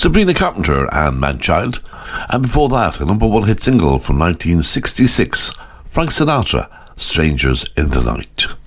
Sabrina Carpenter and Manchild, and before that a number one hit single from 1966, Frank Sinatra, Strangers in the Night.